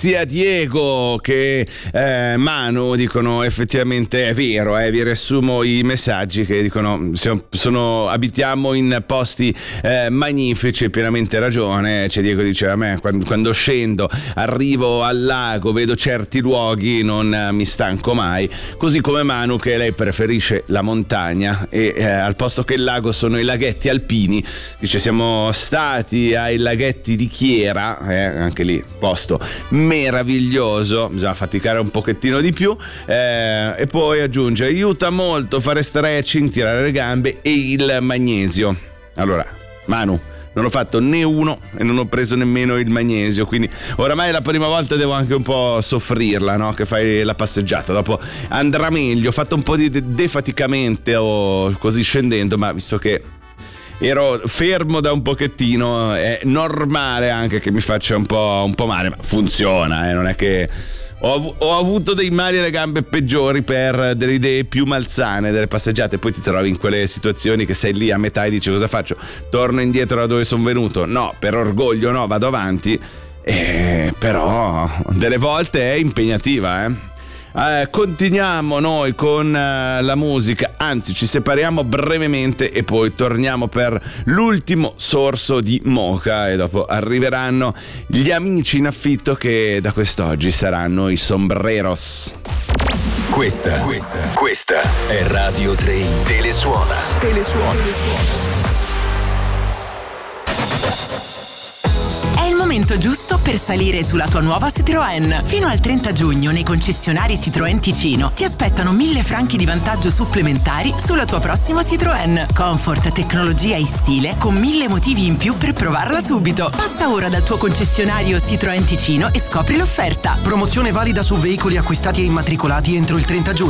sia Diego che Manu dicono effettivamente è vero, vi riassumo i messaggi che dicono abitiamo in posti magnifici, pienamente ragione. C'è Diego dice a me quando scendo, arrivo al lago, vedo certi luoghi, non mi stanco mai, così come Manu che lei preferisce la montagna e al posto che il lago sono i laghetti alpini. Dice siamo stati ai laghetti di Chiera, anche lì posto meraviglioso, bisogna faticare un pochettino di più, e poi aggiunge aiuta molto fare stretching, tirare le gambe e il magnesio. Allora Manu, non ho fatto né uno e non ho preso nemmeno il magnesio, quindi oramai la prima volta devo anche un po' soffrirla, no? Che fai la passeggiata, dopo andrà meglio. Ho fatto un po' di defaticamento così scendendo, ma visto che ero fermo da un pochettino è normale anche che mi faccia un po' male, ma funziona, non è che ho avuto dei mali alle gambe peggiori per delle idee più malsane, delle passeggiate. Poi ti trovi in quelle situazioni che sei lì a metà e dici cosa faccio? Torno indietro da dove sono venuto? No, per orgoglio no, vado avanti. Però delle volte è impegnativa, continuiamo noi con la musica, anzi ci separiamo brevemente e poi torniamo per l'ultimo sorso di mocha e dopo arriveranno gli amici in affitto che da quest'oggi saranno i Sombreros. Questa è Radio 3 Telesuona. È il momento giusto per salire sulla tua nuova Citroën. Fino al 30 giugno nei concessionari Citroën Ticino ti aspettano 1.000 franchi di vantaggio supplementari sulla tua prossima Citroën. Comfort, tecnologia e stile con 1.000 motivi in più per provarla subito. Passa ora dal tuo concessionario Citroën Ticino e scopri l'offerta. Promozione valida su veicoli acquistati e immatricolati entro il 30 giugno.